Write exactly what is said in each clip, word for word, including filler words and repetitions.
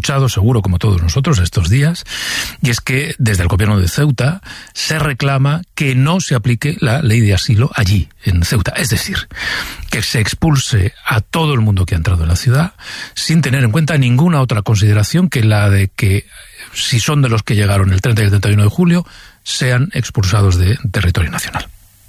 escuchado, seguro como todos nosotros, estos días, y es que desde el gobierno de Ceuta se reclama que no se aplique la ley de asilo allí, en Ceuta. Es decir, que se expulse a todo el mundo que ha entrado en la ciudad sin tener en cuenta ninguna otra consideración que la de que, si son de los que llegaron el treinta y el treinta y uno de julio, sean expulsados de territorio nacional.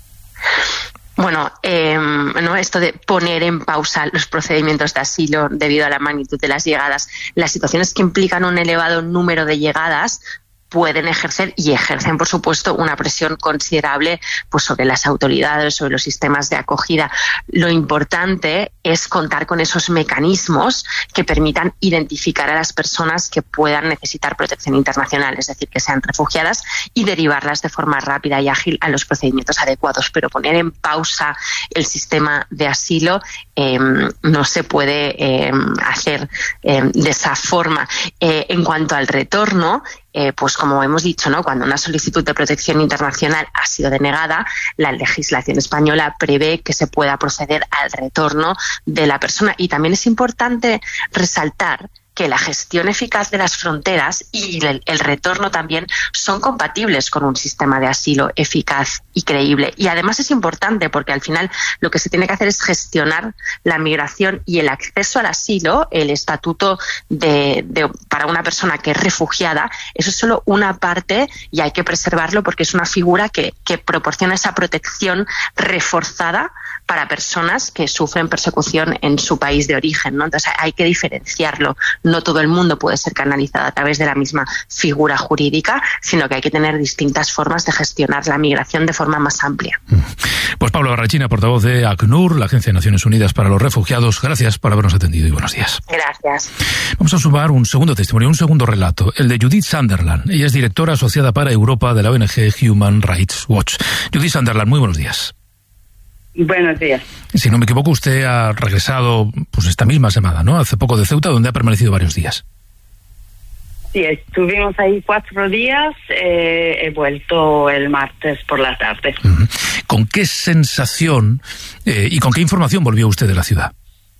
Bueno, eh, no esto de poner en pausa los procedimientos de asilo debido a la magnitud de las llegadas, las situaciones que implican un elevado número de llegadas pueden ejercer y ejercen, por supuesto, una presión considerable pues, sobre las autoridades, sobre los sistemas de acogida. Lo importante es contar con esos mecanismos que permitan identificar a las personas que puedan necesitar protección internacional, es decir, que sean refugiadas, y derivarlas de forma rápida y ágil a los procedimientos adecuados. Pero poner en pausa el sistema de asilo eh, no se puede eh, hacer eh, de esa forma. Eh, en cuanto al retorno, Eh, pues como hemos dicho, ¿no? Cuando una solicitud de protección internacional ha sido denegada, la legislación española prevé que se pueda proceder al retorno de la persona. Y también es importante resaltar que la gestión eficaz de las fronteras y el, el retorno también son compatibles con un sistema de asilo eficaz y creíble. Y además es importante porque al final lo que se tiene que hacer es gestionar la migración y el acceso al asilo, el estatuto de, de, para una persona que es refugiada. Eso es solo una parte y hay que preservarlo porque es una figura que, que proporciona esa protección reforzada para personas que sufren persecución en su país de origen, ¿no? Entonces hay que diferenciarlo. No todo el mundo puede ser canalizado a través de la misma figura jurídica, sino que hay que tener distintas formas de gestionar la migración de forma más amplia. Pues Paula Barrachina, portavoz de ACNUR, la Agencia de Naciones Unidas para los Refugiados, gracias por habernos atendido y buenos días. Gracias. Vamos a sumar un segundo testimonio, un segundo relato, el de Judith Sunderland. Ella es directora asociada para Europa de la O N G Human Rights Watch. Judith Sunderland, muy buenos días. Buenos días. Si no me equivoco, usted ha regresado pues esta misma semana, ¿no? Hace poco de Ceuta, donde ha permanecido varios días. Sí, estuvimos ahí cuatro días, eh, he vuelto el martes por la tarde. Uh-huh. ¿Con qué sensación eh, y con qué información volvió usted de la ciudad?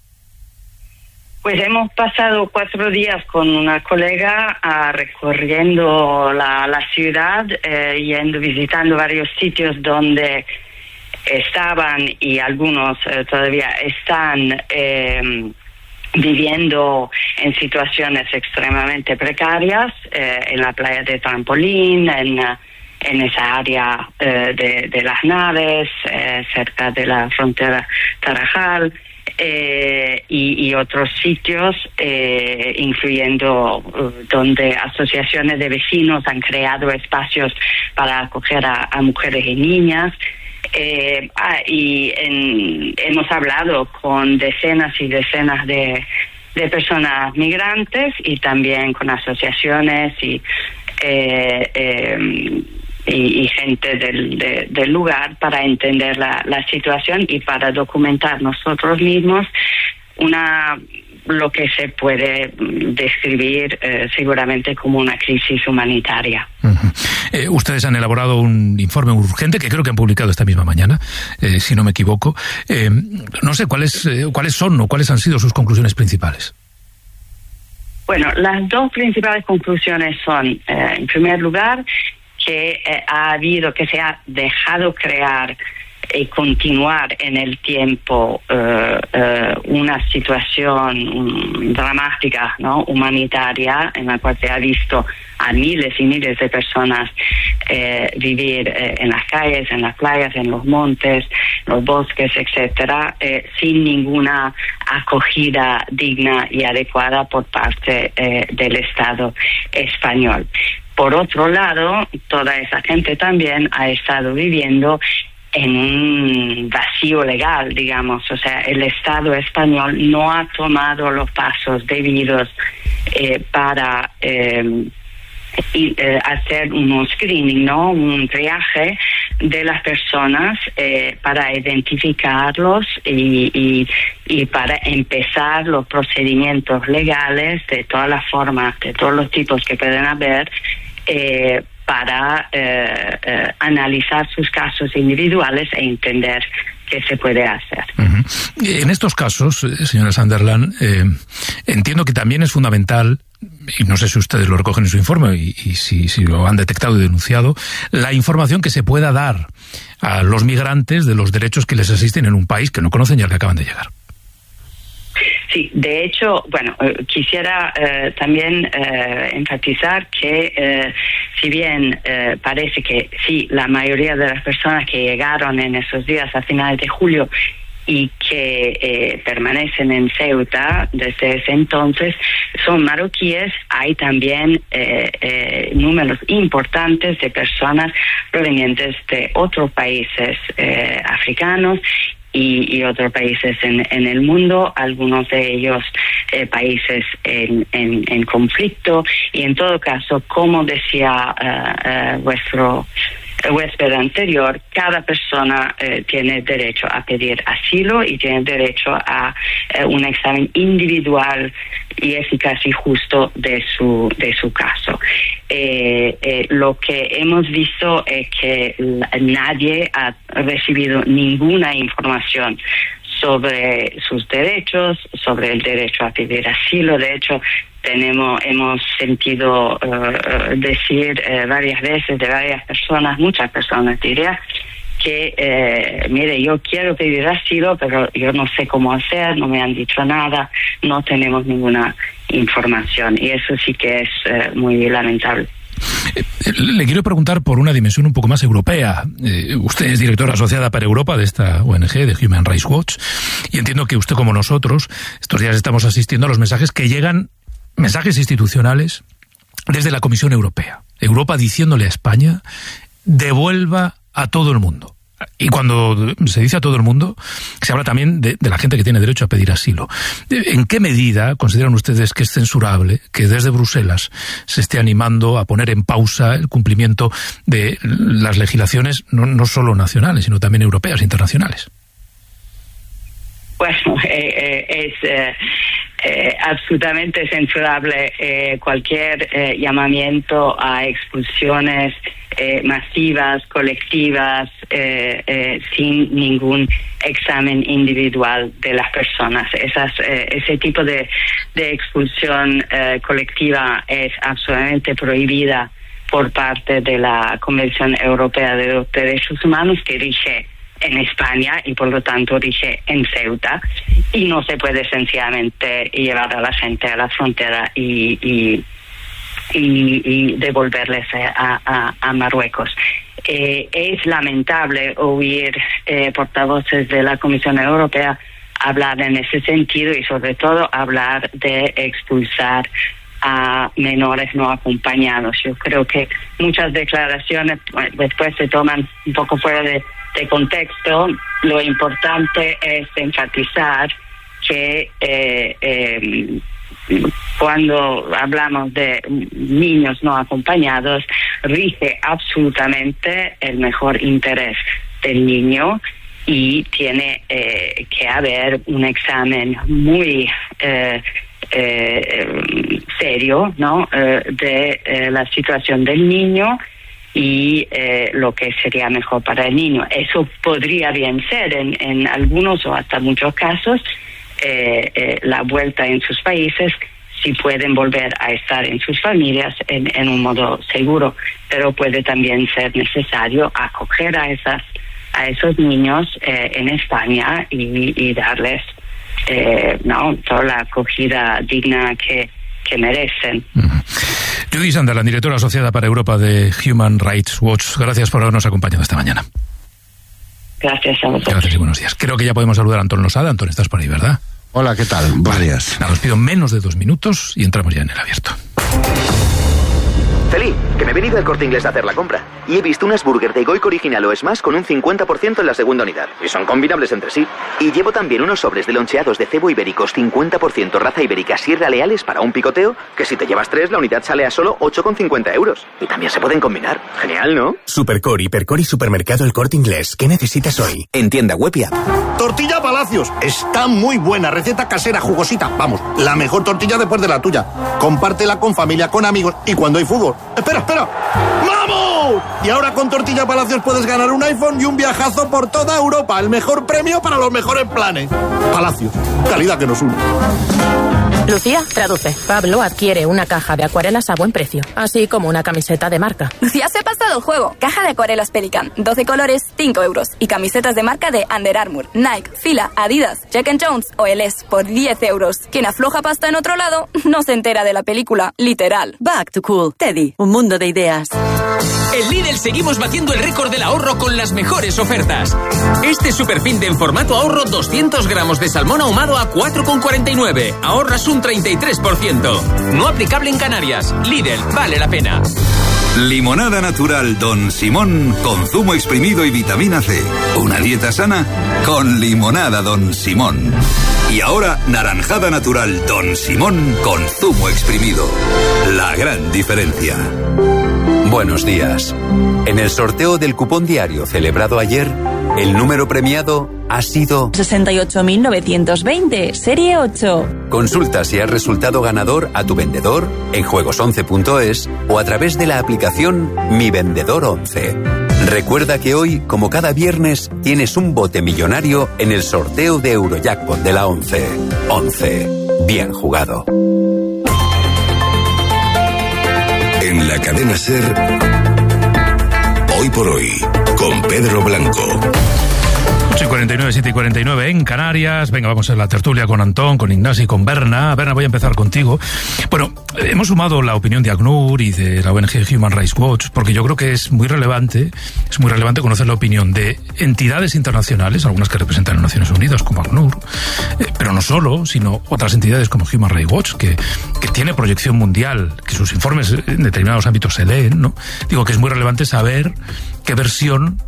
Pues hemos pasado cuatro días con una colega uh, recorriendo la, la ciudad, eh, yendo, visitando varios sitios donde estaban y algunos eh, todavía están eh, viviendo en situaciones extremadamente precarias, eh, en la playa de Trampolín, en, en esa área eh, de, de las naves, eh, cerca de la frontera Tarajal, eh, y, y otros sitios, eh, incluyendo uh, donde asociaciones de vecinos han creado espacios para acoger a, a mujeres y niñas. Eh, ah, y en, hemos hablado con decenas y decenas de, de personas migrantes y también con asociaciones y, eh, eh, y, y gente del, de, del lugar para entender la, la situación y para documentar nosotros mismos una lo que se puede describir eh, seguramente como una crisis humanitaria. Uh-huh. Eh, ustedes han elaborado un informe urgente que creo que han publicado esta misma mañana, eh, si no me equivoco. Eh, no sé, ¿cuáles, eh, ¿cuáles son o cuáles han sido sus conclusiones principales? Bueno, las dos principales conclusiones son, eh, en primer lugar, que eh, ha habido, que se ha dejado crear y continuar en el tiempo uh, uh, una situación um, dramática, ¿no? Humanitaria, en la cual se ha visto a miles y miles de personas eh, vivir eh, en las calles, en las playas, en los montes, los bosques, etcétera, eh, sin ninguna acogida digna y adecuada por parte eh, del Estado español. Por otro lado, toda esa gente también ha estado viviendo en un vacío legal, digamos, o sea, el Estado español no ha tomado los pasos debidos eh, para eh, y, eh, hacer un screening, ¿no? Un triaje de las personas eh, para identificarlos y, y, y para empezar los procedimientos legales de todas las formas, de todos los tipos que pueden haber, eh, para eh, eh, analizar sus casos individuales e entender qué se puede hacer. Uh-huh. En estos casos, señora Sunderland, eh, entiendo que también es fundamental y no sé si ustedes lo recogen en su informe y, y si, si lo han detectado y denunciado, la información que se pueda dar a los migrantes de los derechos que les asisten en un país que no conocen y al que acaban de llegar. Sí, de hecho, bueno, eh, quisiera eh, también eh, enfatizar que eh, si bien eh, parece que sí, la mayoría de las personas que llegaron en esos días a finales de julio y que eh, permanecen en Ceuta desde ese entonces son marroquíes, hay también eh, eh, números importantes de personas provenientes de otros países eh, africanos Y, y otros países en, en el mundo, algunos de ellos eh, países en, en, en conflicto, y en todo caso, como decía uh, uh, vuestro huésped anterior, cada persona eh, tiene derecho a pedir asilo y tiene derecho a eh, un examen individual y eficaz y justo de su de su caso. Eh, eh, lo que hemos visto es que nadie ha recibido ninguna información sobre sus derechos, sobre el derecho a pedir asilo. De hecho, tenemos hemos sentido uh, decir uh, varias veces de varias personas, muchas personas diría, que eh, mire, yo quiero pedir asilo, pero yo no sé cómo hacer, no me han dicho nada, no tenemos ninguna información, y eso sí que es eh, muy lamentable. Le quiero preguntar por una dimensión un poco más europea. Eh, usted es directora asociada para Europa de esta O N G, de Human Rights Watch, y entiendo que usted, como nosotros, estos días estamos asistiendo a los mensajes que llegan, mensajes institucionales desde la Comisión Europea. Europa diciéndole a España, devuelva a todo el mundo. Y cuando se dice a todo el mundo, se habla también de, de la gente que tiene derecho a pedir asilo. ¿En qué medida consideran ustedes que es censurable que desde Bruselas se esté animando a poner en pausa el cumplimiento de las legislaciones, no, no solo nacionales, sino también europeas, internacionales? Bueno, eh, eh, es eh, eh, absolutamente censurable eh, cualquier eh, llamamiento a expulsiones eh, masivas, colectivas, eh, eh, sin ningún examen individual de las personas. Esas, eh, ese tipo de, de expulsión eh, colectiva es absolutamente prohibida por parte de la Convención Europea de los Derechos Humanos, que rige en España y por lo tanto rige en Ceuta, y no se puede sencillamente llevar a la gente a la frontera y, y, y, y devolverles a, a, a Marruecos. Eh, es lamentable oír eh, portavoces de la Comisión Europea hablar en ese sentido, y sobre todo hablar de expulsar a menores no acompañados. Yo creo que muchas declaraciones bueno, después se toman un poco fuera de de contexto. Lo importante es enfatizar que eh, eh, cuando hablamos de niños no acompañados, rige absolutamente el mejor interés del niño, y tiene eh, que haber un examen muy eh, eh, serio, ¿no? eh, de eh, la situación del niño y eh, lo que sería mejor para el niño. Eso podría bien ser en, en algunos o hasta muchos casos eh, eh, la vuelta en sus países, si pueden volver a estar en sus familias en, en un modo seguro, pero puede también ser necesario acoger a esas a esos niños eh, en España y, y darles eh, no toda la acogida digna que que merecen. Uh-huh. Judith Sunderland, directora asociada para Europa de Human Rights Watch, gracias por habernos acompañado esta mañana. Gracias a vosotros. Gracias y buenos días. Creo que ya podemos saludar a Antón Losada. Antón, estás por ahí, ¿verdad? Hola, ¿qué tal? Buenos vale. días. Nada, os pido menos de dos minutos y entramos ya en el abierto. Feli, que me he venido al Corte Inglés a hacer la compra y he visto unas burgers de Goico original o Smash con un cincuenta por ciento en la segunda unidad, y son combinables entre sí. Y llevo también unos sobres de loncheados de cebo ibéricos cincuenta por ciento raza ibérica Sierra Leales para un picoteo, que si te llevas tres la unidad sale a solo ocho con cincuenta euros. Y también se pueden combinar. Genial, ¿no? Supercore, Hipercore y Supermercado El Corte Inglés. ¿Qué necesitas hoy? En tienda web y app. Tortilla Palacios. Está muy buena. Receta casera, jugosita. Vamos, la mejor tortilla después de la tuya. Compártela con familia, con amigos y cuando hay fútbol. Espera, espera. ¡Vamos! Y ahora con Tortilla Palacios puedes ganar un iPhone y un viajazo por toda Europa. El mejor premio para los mejores planes. Palacios. Calidad que nos une. Lucía, traduce. Pablo adquiere una caja de acuarelas a buen precio, así como una camiseta de marca. Lucía se ha pasado el juego. Caja de acuarelas Pelican, doce colores, cinco euros. Y camisetas de marca de Under Armour, Nike, Fila, Adidas, Jack and Jones o L S por diez euros. Quien afloja pasta en otro lado no se entera de la película, literal. Back to Cool. Teddy, un mundo de ideas. En Lidl seguimos batiendo el récord del ahorro con las mejores ofertas. Este superfin de en formato ahorro doscientos gramos de salmón ahumado a cuatro con cuarenta y nueve. Ahorras un treinta y tres por ciento. No aplicable en Canarias. Lidl, vale la pena. Limonada natural Don Simón con zumo exprimido y vitamina C. Una dieta sana con limonada Don Simón. Y ahora naranjada natural Don Simón con zumo exprimido. La gran diferencia. Buenos días. En el sorteo del cupón diario celebrado ayer, el número premiado ha sido sesenta y ocho mil novecientos veinte, serie ocho. Consulta si has resultado ganador a tu vendedor en juegos once punto es o a través de la aplicación Mi Vendedor once. Recuerda que hoy, como cada viernes, tienes un bote millonario en el sorteo de Eurojackpot de la once. once. Bien jugado. En la cadena SER, Hoy por Hoy, con Pedro Blanco. ocho y cuarenta y nueve, siete y cuarenta y nueve en Canarias. Venga, vamos a la tertulia con Antón, con Ignasi y con Berna. Berna, voy a empezar contigo. Bueno, hemos sumado la opinión de ACNUR y de la O N G Human Rights Watch, porque yo creo que es muy relevante, es muy relevante conocer la opinión de entidades internacionales, algunas que representan a Naciones Unidas, como ACNUR, eh, pero no solo, sino otras entidades como Human Rights Watch, que, que tiene proyección mundial, que sus informes en determinados ámbitos se leen, ¿no? Digo que es muy relevante saber qué versión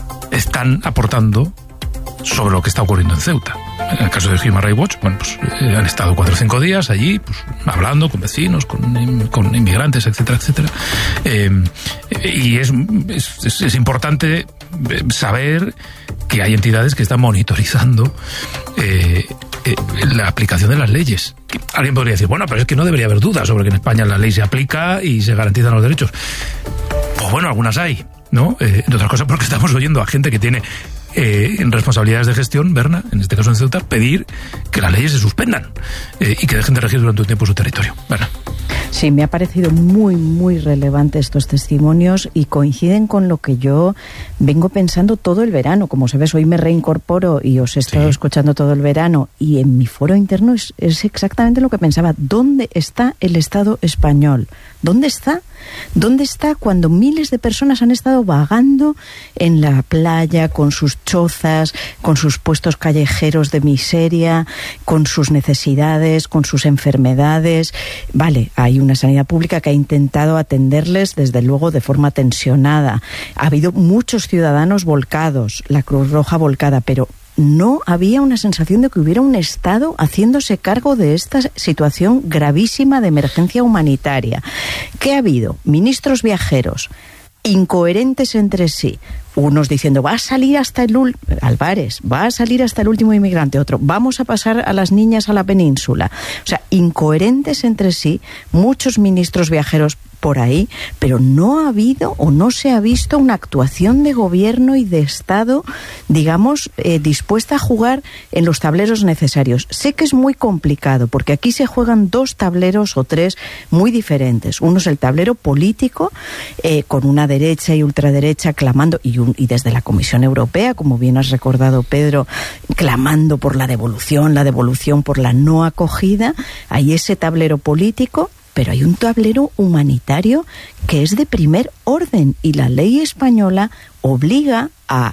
están aportando sobre lo que está ocurriendo en Ceuta. En el caso de Human Rights Watch, bueno, pues eh, han estado cuatro o cinco días allí, pues hablando con vecinos, con, con inmigrantes, etcétera, etcétera. Eh, y es, es, es importante saber que hay entidades que están monitorizando eh, eh, la aplicación de las leyes. Alguien podría decir, bueno, pero es que no debería haber dudas sobre que en España la ley se aplica y se garantizan los derechos. Pues bueno, algunas hay, ¿no? Eh, entre otras cosas porque estamos oyendo a gente que tiene Eh, en responsabilidades de gestión, Berna, en este caso en Ceuta, pedir que las leyes se suspendan eh, y que dejen de regir durante un tiempo su territorio. Berna. Sí, me ha parecido muy, muy relevante estos testimonios y coinciden con lo que yo vengo pensando todo el verano. Como sabes, hoy me reincorporo y os he estado sí. escuchando todo el verano y en mi foro interno es, es exactamente lo que pensaba. ¿Dónde está el Estado español? ¿Dónde está? ¿Dónde está cuando miles de personas han estado vagando en la playa con sus chozas, con sus puestos callejeros de miseria, con sus necesidades, con sus enfermedades? Vale, hay una sanidad pública que ha intentado atenderles, desde luego, de forma tensionada. Ha habido muchos ciudadanos volcados, la Cruz Roja volcada, pero no había una sensación de que hubiera un Estado haciéndose cargo de esta situación gravísima de emergencia humanitaria. ¿Qué ha habido? Ministros viajeros incoherentes entre sí, unos diciendo va a salir hasta el ul- Álvarez, va a salir hasta el último inmigrante, otro vamos a pasar a las niñas a la península, o sea, incoherentes entre sí, muchos ministros viajeros por ahí, pero no ha habido o no se ha visto una actuación de gobierno y de Estado, digamos, eh, dispuesta a jugar en los tableros necesarios. Sé que es muy complicado, porque aquí se juegan dos tableros o tres muy diferentes. Uno es el tablero político, eh, con una derecha y ultraderecha clamando, y, un, y desde la Comisión Europea, como bien has recordado, Pedro, clamando por la devolución, la devolución por la no acogida. Hay ese tablero político, pero hay un tablero humanitario que es de primer orden y la ley española obliga a,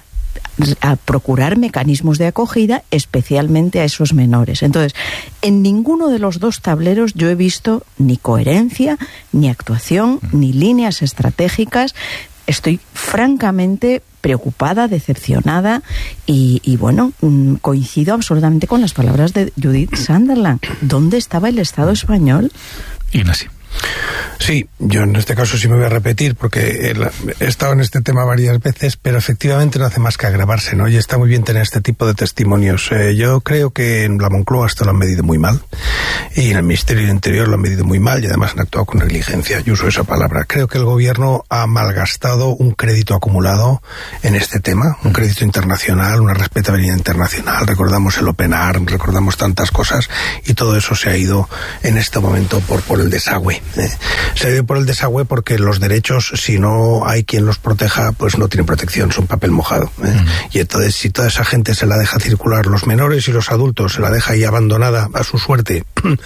a procurar mecanismos de acogida, especialmente a esos menores. Entonces, en ninguno de los dos tableros yo he visto ni coherencia, ni actuación, ni líneas estratégicas. Estoy francamente preocupada, decepcionada y, y bueno, coincido absolutamente con las palabras de Judith Sunderland. ¿Dónde estaba el Estado español? Ignasi. Sí, yo en este caso sí me voy a repetir porque he estado en este tema varias veces, pero efectivamente no hace más que agravarse, ¿no? Y está muy bien tener este tipo de testimonios. Eh, yo creo que en la Moncloa esto lo han medido muy mal y en el Ministerio del Interior lo han medido muy mal y además han actuado con negligencia. Yo uso esa palabra. Creo que el gobierno ha malgastado un crédito acumulado en este tema, un crédito internacional, una respetabilidad internacional. Recordamos el Open Arms, recordamos tantas cosas y todo eso se ha ido en este momento por, por el desagüe. ¿eh? Se ha ido por el desagüe porque los derechos, si no hay quien los proteja, pues no tienen protección, son papel mojado. ¿eh? Mm. Y entonces, si toda esa gente se la deja circular, los menores y los adultos se la deja ahí abandonada a su suerte,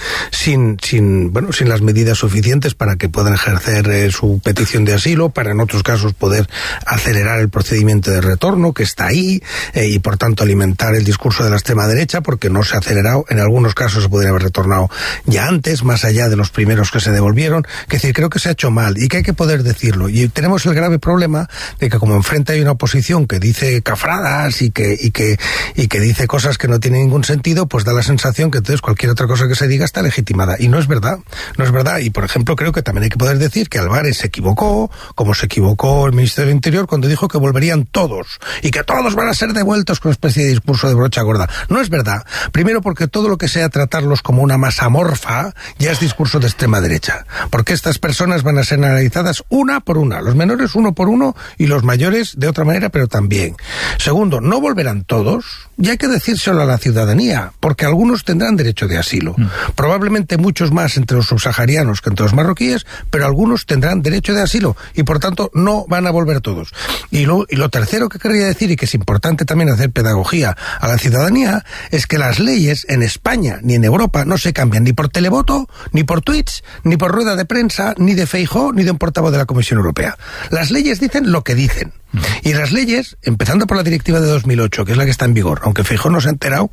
sin, sin, bueno, sin las medidas suficientes para que puedan ejercer eh, su petición de asilo, para en otros casos poder acelerar el procedimiento de retorno, que está ahí, eh, y por tanto alimentar el discurso de la extrema derecha, porque no se ha acelerado, en algunos casos se podría haber retornado ya antes, más allá de los primeros que se devolvieron. Es decir, creo que se ha hecho mal y que hay que poder decirlo. Y tenemos el grave problema de que como enfrente hay una oposición que dice cafradas y que y que y que dice cosas que no tienen ningún sentido, pues da la sensación que entonces cualquier otra cosa que se diga está legitimada. Y no es verdad, no es verdad. Y por ejemplo, creo que también hay que poder decir que Álvarez se equivocó, como se equivocó el Ministerio del Interior cuando dijo que volverían todos y que todos van a ser devueltos con una especie de discurso de brocha gorda. No es verdad. Primero porque todo lo que sea tratarlos como una masa amorfa ya es discurso de extrema derecha. Porque estas personas van a ser analizadas una por una, los menores uno por uno y los mayores de otra manera, pero también. Segundo, no volverán todos, y hay que decírselo a la ciudadanía, porque algunos tendrán derecho de asilo. Mm. Probablemente muchos más entre los subsaharianos que entre los marroquíes, pero algunos tendrán derecho de asilo, y por tanto no van a volver todos. Y lo, y lo tercero que querría decir, y que es importante también hacer pedagogía a la ciudadanía, es que las leyes en España ni en Europa no se cambian ni por televoto, ni por tweets, ni por rueda de prensa, ni de Feijóo, ni de un portavoz de la Comisión Europea. Las leyes dicen lo que dicen. Y las leyes, empezando por la directiva de dos mil ocho, que es la que está en vigor, aunque Feijóo no se ha enterado,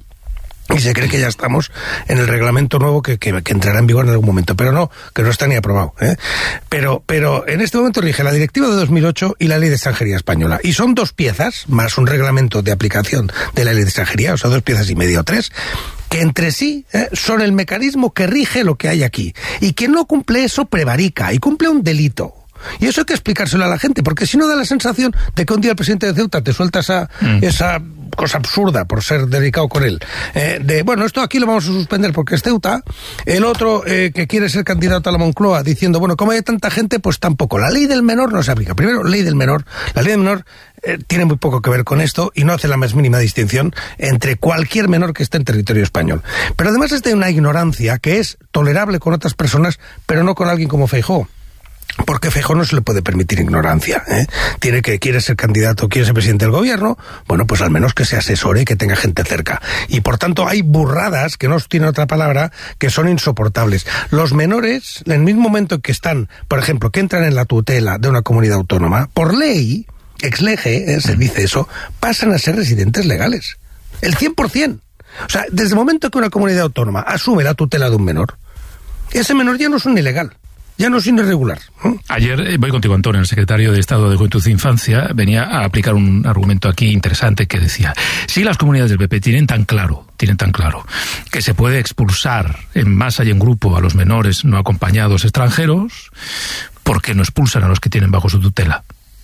y se cree que ya estamos en el reglamento nuevo que, que, que entrará en vigor en algún momento, pero no, que no está ni aprobado, ¿eh? Pero, pero en este momento rige la directiva de dos mil ocho y la ley de extranjería española, y son dos piezas, más un reglamento de aplicación de la ley de extranjería, o sea, dos piezas y medio o tres, que entre sí eh, son el mecanismo que rige lo que hay aquí, y quien no cumple eso prevarica, y cumple un delito. Y eso hay que explicárselo a la gente, porque si no da la sensación de que un día el presidente de Ceuta te suelta esa, mm. esa cosa absurda, por ser delicado con él, eh, de, bueno, esto aquí lo vamos a suspender porque es Ceuta, el otro eh, que quiere ser candidato a la Moncloa diciendo, bueno, como hay tanta gente, pues tampoco. La ley del menor no se aplica. Primero, ley del menor. La ley del menor eh, tiene muy poco que ver con esto y no hace la más mínima distinción entre cualquier menor que esté en territorio español. Pero además es de una ignorancia que es tolerable con otras personas, pero no con alguien como Feijóo. Porque Feijóo no se le puede permitir ignorancia, ¿eh? Tiene que, quiere ser candidato, quiere ser presidente del gobierno, bueno, pues al menos que se asesore y que tenga gente cerca. Y por tanto hay burradas, que no tiene otra palabra, que son insoportables. Los menores, en el mismo momento que están, por ejemplo, que entran en la tutela de una comunidad autónoma, por ley, ex lege, ¿eh? se dice eso, pasan a ser residentes legales. El cien por ciento. O sea, desde el momento que una comunidad autónoma asume la tutela de un menor, ese menor ya no es un ilegal. Ya no es irregular. Ayer, eh, voy contigo, Antonio, el secretario de Estado de Juventud e Infancia, venía a aplicar un argumento aquí interesante que decía, si las comunidades del P P tienen tan claro, tienen tan claro, que se puede expulsar en masa y en grupo a los menores no acompañados extranjeros, ¿por qué no expulsan a los que tienen bajo su tutela?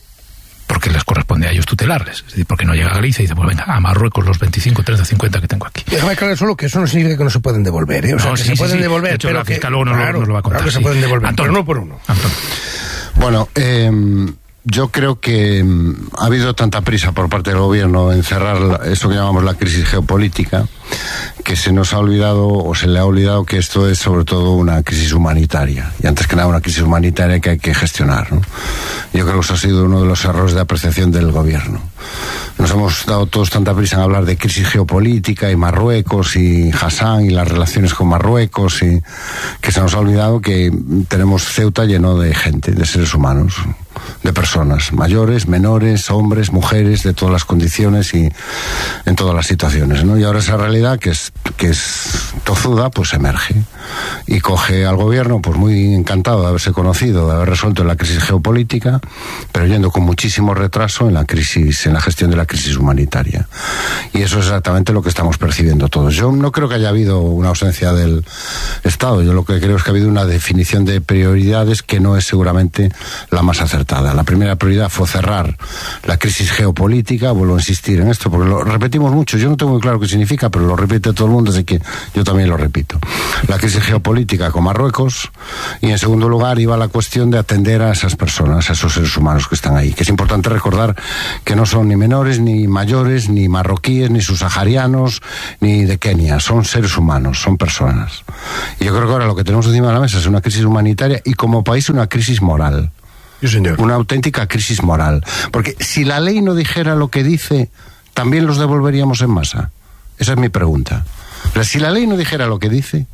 Porque les corresponde a ellos tutelarles. Es decir, porque no llega a Galicia y dice, pues venga, a Marruecos los veinticinco, treinta, cincuenta que tengo aquí. Déjame aclarar solo que eso no significa que no se pueden devolver, ¿eh? O sea, no, que sí, se sí, pueden sí. devolver, de hecho, pero la fiscal que, luego nos, claro, lo, nos lo va a contar. Claro que sí. se pueden devolver, Antonio, pero no por uno. Antonio. Bueno, eh, yo creo que ha habido tanta prisa por parte del gobierno en cerrar eso que llamamos la crisis geopolítica, que se nos ha olvidado o se le ha olvidado que esto es sobre todo una crisis humanitaria, y antes que nada una crisis humanitaria que hay que gestionar, ¿no? Yo creo que eso ha sido uno de los errores de apreciación del gobierno. Nos hemos dado todos tanta prisa en hablar de crisis geopolítica y Marruecos y Hassan y las relaciones con Marruecos, y que se nos ha olvidado que tenemos Ceuta lleno de gente, de seres humanos, de personas, mayores, menores, hombres, mujeres, de todas las condiciones y en todas las situaciones, ¿no? Y ahora esa realidad que es, que es tozuda, pues emerge y coge al gobierno pues muy encantado de haberse conocido, de haber resuelto la crisis geopolítica, pero yendo con muchísimo retraso en la crisis, en la gestión de la crisis humanitaria. Y eso es exactamente lo que estamos percibiendo todos. Yo no creo que haya habido una ausencia del Estado, yo lo que creo es que ha habido una definición de prioridades que no es seguramente la más acertada. La primera prioridad fue cerrar la crisis geopolítica, vuelvo a insistir en esto, porque lo repetimos mucho, yo no tengo muy claro qué significa, pero lo repite todo el mundo, así que yo también lo repito. La crisis geopolítica con Marruecos, y en segundo lugar iba la cuestión de atender a esas personas, a esos seres humanos que están ahí, que es importante recordar que no son ni menores, ni mayores, ni marroquíes, ni subsaharianos, ni de Kenia, son seres humanos, son personas. Y yo creo que ahora lo que tenemos encima de la mesa es una crisis humanitaria y como país una crisis moral. Sí, señor. Una auténtica crisis moral. Porque si la ley no dijera lo que dice, ¿también los devolveríamos en masa? Esa es mi pregunta. Pero si la ley no dijera lo que dice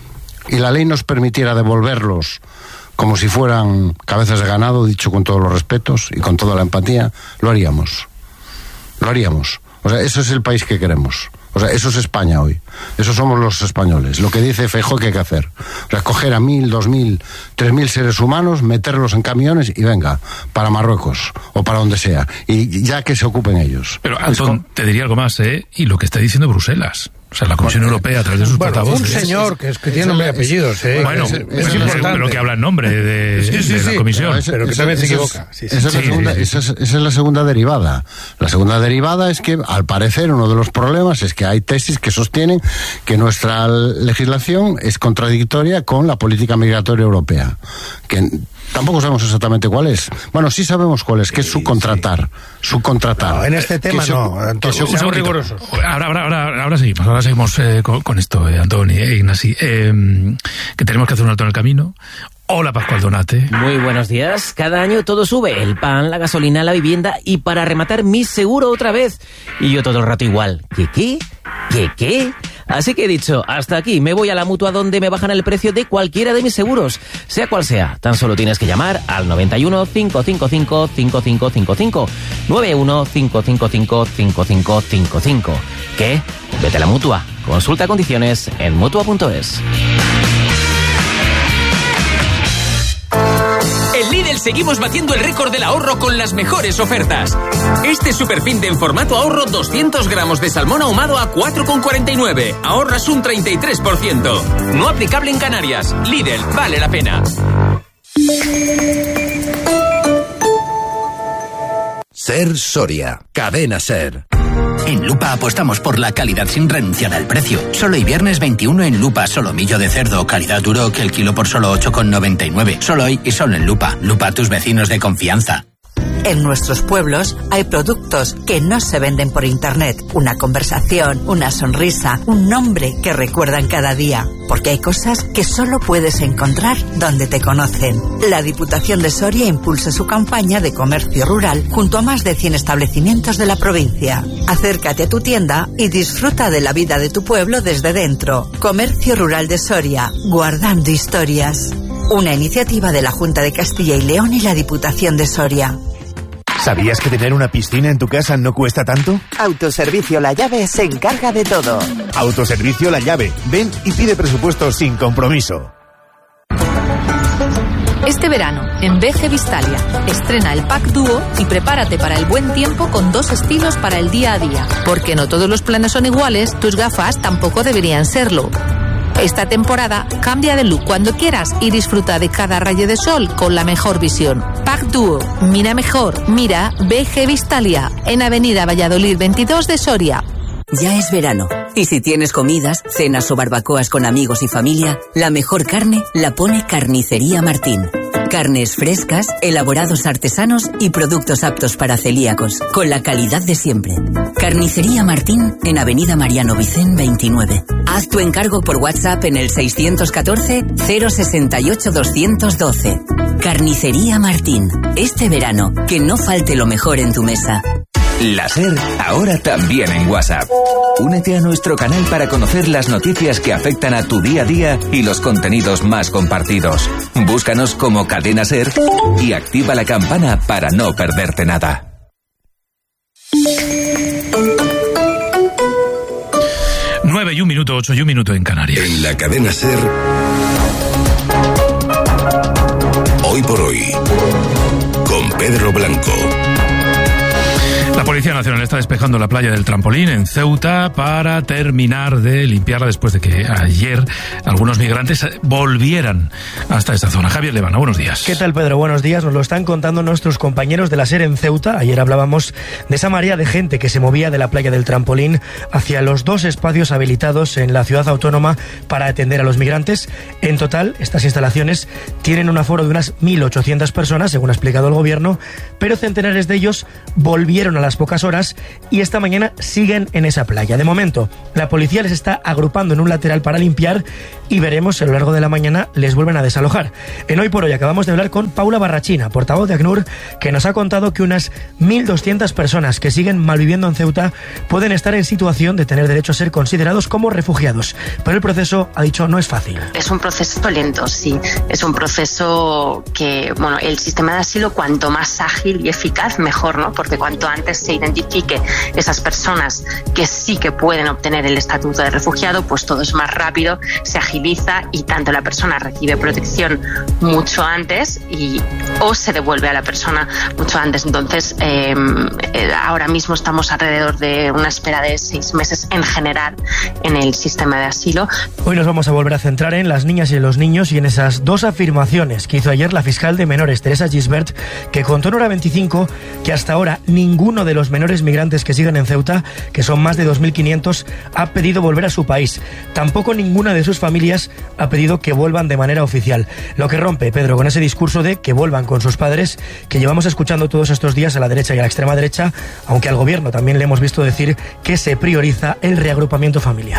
y la ley nos permitiera devolverlos como si fueran cabezas de ganado, dicho con todos los respetos y con toda la empatía, lo haríamos. Lo haríamos. O sea, eso es el país que queremos. O sea, eso es España hoy. Eso somos los españoles. Lo que dice Feijóo que hay que hacer. O sea, coger a mil, dos mil, tres mil seres humanos, meterlos en camiones y venga, para Marruecos o para donde sea. Y ya que se ocupen ellos. Pero, Antón, te diría algo más, ¿eh? Y lo que está diciendo Bruselas. O sea, la Comisión Europea, a través de sus bueno, portavoces. Un señor que, es, que tiene nombre y apellidos, ¿eh? Bueno, es, es, es importante. Pero que habla en nombre de, sí, sí, de la sí, Comisión. Pero, ese, pero que esa, también se equivoca. Es, sí, sí. Esa, sí, es la segunda, sí, sí. Esa, es, esa es la segunda derivada. La segunda derivada es que, al parecer, uno de los problemas es que hay tesis que sostienen que nuestra legislación es contradictoria con la política migratoria europea. Que tampoco sabemos exactamente cuál es. Bueno, sí sabemos cuál es, que es subcontratar. Sí. Subcontratar. No, en este tema que no, Antonio, seamos rigurosos. Ahora, ahora, ahora, ahora seguimos, ahora seguimos eh, con, con esto, eh, Antonio e Ignasi. Eh, que tenemos que hacer un alto en el camino. Hola, Pascual Donate. Muy buenos días. Cada año todo sube. El pan, la gasolina, la vivienda y para rematar mi seguro otra vez. Y yo todo el rato igual. ¿Qué qué? ¿Qué qué? Así que he dicho, hasta aquí, me voy a la Mutua donde me bajan el precio de cualquiera de mis seguros, sea cual sea. Tan solo tienes que llamar al noventa y uno, cinco cinco cinco, cinco cinco cinco cinco, noventa y uno, cinco cinco cinco, cinco cinco cinco cinco. ¿Qué? Vete a la Mutua. Consulta condiciones en mutua punto es. En Lidl seguimos batiendo el récord del ahorro con las mejores ofertas. Este superfin de en formato ahorro doscientos gramos de salmón ahumado a cuatro con cuarenta y nueve. Ahorras un treinta y tres por ciento. No aplicable en Canarias. Lidl, vale la pena. Ser Soria. Cadena Ser. En Lupa apostamos por la calidad sin renunciar al precio. Solo hoy viernes veintiuno en Lupa, solomillo de cerdo, calidad duro, que el kilo por solo ocho con noventa y nueve. Solo hoy y solo en Lupa. Lupa, tus vecinos de confianza. En nuestros pueblos hay productos que no se venden por internet. Una conversación, una sonrisa, un nombre que recuerdan cada día. Porque hay cosas que solo puedes encontrar donde te conocen. La Diputación de Soria impulsa su campaña de comercio rural junto a más de cien establecimientos de la provincia. Acércate a tu tienda y disfruta de la vida de tu pueblo desde dentro. Comercio Rural de Soria, guardando historias. Una iniciativa de la Junta de Castilla y León y la Diputación de Soria. ¿Sabías que tener una piscina en tu casa no cuesta tanto? Autoservicio La Llave se encarga de todo. Autoservicio La Llave. Ven y pide presupuesto sin compromiso. Este verano, en B G Vistalia, estrena el Pack Dúo y prepárate para el buen tiempo con dos estilos para el día a día. Porque no todos los planes son iguales, tus gafas tampoco deberían serlo. Esta temporada cambia de look cuando quieras y disfruta de cada rayo de sol con la mejor visión. Pack Duo, mira mejor, mira B G Vistalia, en Avenida Valladolid veintidós de Soria. Ya es verano, y si tienes comidas, cenas o barbacoas con amigos y familia, la mejor carne la pone Carnicería Martín. Carnes frescas, elaborados artesanos y productos aptos para celíacos, con la calidad de siempre. Carnicería Martín en Avenida Mariano Vicén veintinueve. Haz tu encargo por WhatsApp en el seiscientos catorce, cero sesenta y ocho, doscientos doce. Carnicería Martín. Este verano, que no falte lo mejor en tu mesa. La SER, ahora también en WhatsApp. Únete a nuestro canal para conocer las noticias que afectan a tu día a día y los contenidos más compartidos. Búscanos como Cadena SER y activa la campana para no perderte nada. Nueve y un minuto, ocho y un minuto en Canarias. En la Cadena SER, Hoy por Hoy, con Pedro Blanco. La Policía Nacional está despejando la playa del Trampolín en Ceuta para terminar de limpiarla después de que ayer algunos migrantes volvieran hasta esta zona. Javier Levana, buenos días. ¿Qué tal, Pedro? Buenos días. Nos lo están contando nuestros compañeros de la SER en Ceuta. Ayer hablábamos de esa marea de gente que se movía de la playa del Trampolín hacia los dos espacios habilitados en la ciudad autónoma para atender a los migrantes. En total, estas instalaciones tienen un aforo de unas mil ochocientas personas, según ha explicado el gobierno, pero centenares de ellos volvieron a las pocas horas y esta mañana siguen en esa playa. De momento, la policía les está agrupando en un lateral para limpiar y veremos si a lo largo de la mañana les vuelven a desalojar. En Hoy por Hoy acabamos de hablar con Paula Barrachina, portavoz de ACNUR, que nos ha contado que unas mil doscientas personas que siguen malviviendo en Ceuta pueden estar en situación de tener derecho a ser considerados como refugiados. Pero el proceso, ha dicho, no es fácil. Es un proceso lento, sí. Es un proceso que, bueno, el sistema de asilo cuanto más ágil y eficaz, mejor, ¿no? Porque cuanto antes se identifique esas personas que sí que pueden obtener el estatuto de refugiado, pues todo es más rápido, se agiliza y tanto la persona recibe protección mucho antes y o se devuelve a la persona mucho antes. Entonces, eh, ahora mismo estamos alrededor de una espera de seis meses en general en el sistema de asilo. Hoy nos vamos a volver a centrar en las niñas y en los niños y en esas dos afirmaciones que hizo ayer la fiscal de menores, Teresa Gisbert, que contó en Hora veinticinco que hasta ahora ninguno de los menores migrantes que siguen en Ceuta, que son más de dos mil quinientos, ha pedido volver a su país. Tampoco ninguna de sus familias ha pedido que vuelvan de manera oficial. Lo que rompe, Pedro, con ese discurso de que vuelvan con sus padres, que llevamos escuchando todos estos días a la derecha y a la extrema derecha, aunque al gobierno también le hemos visto decir que se prioriza el reagrupamiento familiar.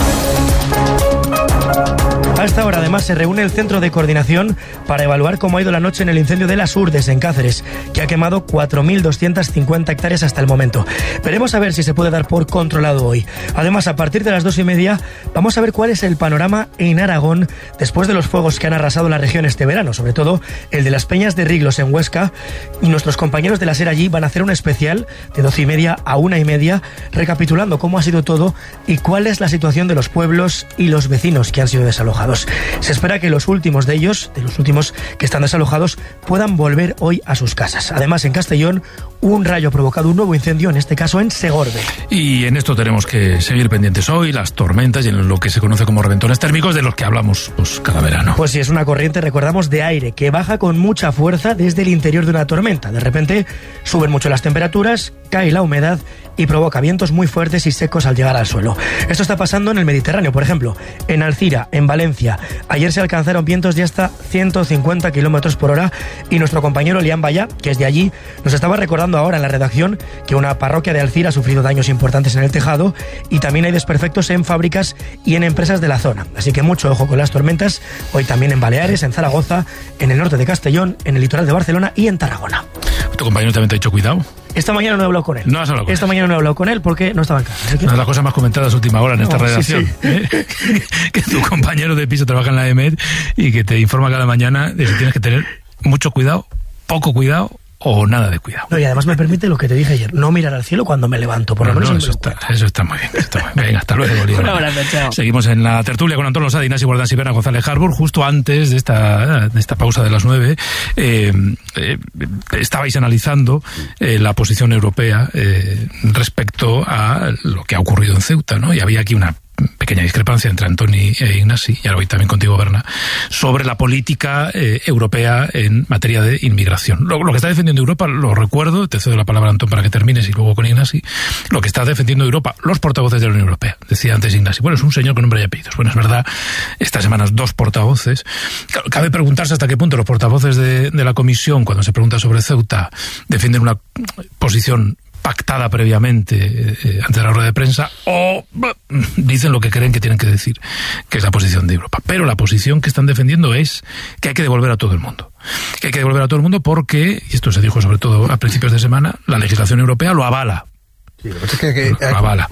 A esta hora, además, se reúne el Centro de Coordinación para evaluar cómo ha ido la noche en el incendio de Las Urdes, en Cáceres, que ha quemado cuatro mil doscientas cincuenta hectáreas hasta el momento. Veremos a ver si se puede dar por controlado hoy. Además, a partir de las dos y media, vamos a ver cuál es el panorama en Aragón después de los fuegos que han arrasado la región este verano, sobre todo el de las Peñas de Riglos en Huesca. Y nuestros compañeros de la SER allí van a hacer un especial de doce y media a una y media, recapitulando cómo ha sido todo y cuál es la situación de los pueblos y los vecinos que han sido desalojados. Se espera que los últimos de ellos, de los últimos que están desalojados, puedan volver hoy a sus casas. Además, en Castellón, un rayo ha provocado un nuevo incendio, en este caso en Segorbe. Y en esto tenemos que seguir pendientes hoy, las tormentas y en lo que se conoce como reventones térmicos, de los que hablamos pues, cada verano. Pues sí, es una corriente, recordamos, de aire que baja con mucha fuerza desde el interior de una tormenta. De repente suben mucho las temperaturas, cae la humedad y provoca vientos muy fuertes y secos al llegar al suelo. Esto está pasando en el Mediterráneo, por ejemplo, en Alcira, en Valencia. Ayer se alcanzaron vientos de hasta ciento cincuenta kilómetros por hora y nuestro compañero Liam Vallá, que es de allí, nos estaba recordando ahora en la redacción que una parroquia de Alcira ha sufrido daños importantes en el tejado y también hay desperfectos en fábricas y en empresas de la zona. Así que mucho ojo con las tormentas, hoy también en Baleares, en Zaragoza, en el norte de Castellón, en el litoral de Barcelona y en Tarragona. ¿Tu compañero también te ha dicho cuidado? Esta mañana no he hablado con él. No has hablado con Esta él. mañana no he hablado con él porque no estaba en casa. Una de las cosas más comentadas a última hora en esta No, redacción. sí, sí. ¿eh? Que tu compañero de piso trabaja en la E M E D y que te informa cada mañana de si tienes que tener mucho cuidado, poco cuidado o nada de cuidado. No, y además me permite lo que te dije ayer, no mirar al cielo cuando me levanto, por lo No, menos no, en eso, está, eso está muy bien. Eso está muy bien. Venga, hasta luego. Un abrazo, chao. Seguimos en la tertulia con Antonio Losada, Inés y Guardán Sibera, González Harbour. Justo antes de esta, de esta pausa de las nueve, eh, eh, estabais analizando eh, la posición europea eh, respecto a lo que ha ocurrido en Ceuta, ¿no? Y había aquí una pequeña discrepancia entre Antoni e Ignasi, y ahora voy también contigo, Berna, sobre la política eh, europea en materia de inmigración. Lo, lo que está defendiendo Europa, lo recuerdo, te cedo la palabra, Antón, para que termines y luego con Ignasi, lo que está defendiendo Europa, los portavoces de la Unión Europea, decía antes Ignasi. Bueno, es un señor con nombre y apellidos. Bueno, es verdad, estas semanas dos portavoces. Cabe preguntarse hasta qué punto los portavoces de, de la Comisión, cuando se pregunta sobre Ceuta, defienden una posición pactada previamente eh, ante la rueda de prensa, o bah, dicen lo que creen que tienen que decir, que es la posición de Europa. Pero la posición que están defendiendo es que hay que devolver a todo el mundo. Que hay que devolver a todo el mundo porque, y esto se dijo sobre todo a principios de semana, la legislación europea lo avala. Sí, lo que pasa es que, que lo avala.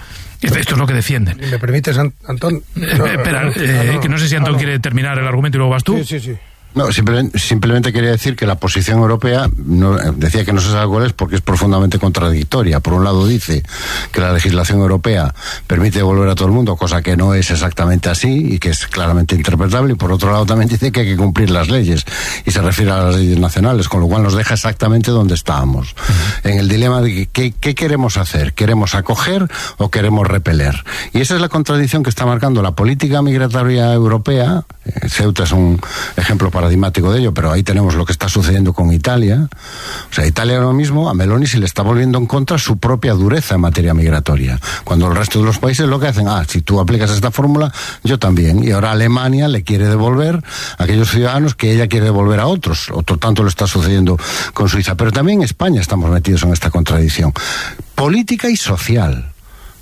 Esto es lo que defienden. ¿Me permites, Antón? No, Espera, no, no, eh, no, no, que no sé si Antón no, no. quiere terminar el argumento y luego vas tú. Sí, sí, sí. No, simplemente, simplemente quería decir que la posición europea, no, decía que no se sabe cuál es porque es profundamente contradictoria. Por un lado dice que la legislación europea permite devolver a todo el mundo, cosa que no es exactamente así y que es claramente interpretable, y por otro lado también dice que hay que cumplir las leyes y se refiere a las leyes nacionales, con lo cual nos deja exactamente donde estábamos. Uh-huh. En el dilema de ¿qué, qué queremos hacer? ¿Queremos acoger o queremos repeler? Y esa es la contradicción que está marcando la política migratoria europea. Ceuta es un ejemplo para paradigmático de ello, pero ahí tenemos lo que está sucediendo con Italia. O sea, Italia ahora mismo, a Meloni se le está volviendo en contra su propia dureza en materia migratoria, cuando el resto de los países lo que hacen, ah, si tú aplicas esta fórmula, yo también. Y ahora Alemania le quiere devolver a aquellos ciudadanos que ella quiere devolver a otros. Otro tanto lo está sucediendo con Suiza. Pero también en España estamos metidos en esta contradicción política y social.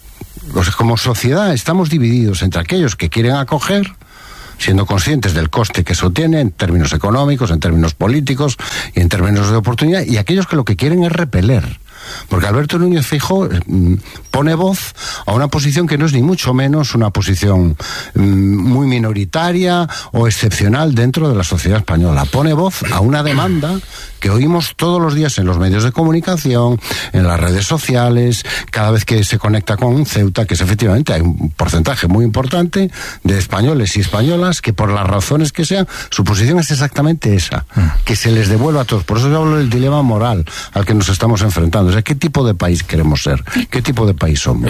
O sea, como sociedad estamos divididos entre aquellos que quieren acoger, siendo conscientes del coste que eso tiene en términos económicos, en términos políticos y en términos de oportunidad, y aquellos que lo que quieren es repeler. Porque Alberto Núñez Feijóo mm, pone voz a una posición que no es ni mucho menos una posición mm, muy minoritaria o excepcional dentro de la sociedad española. Pone voz a una demanda que oímos todos los días en los medios de comunicación, en las redes sociales, cada vez que se conecta con Ceuta, que es efectivamente hay un porcentaje muy importante de españoles y españolas que por las razones que sean, su posición es exactamente esa, que se les devuelva a todos. Por eso yo hablo del dilema moral al que nos estamos enfrentando. O sea, ¿qué tipo de país queremos ser? ¿Qué tipo de país somos?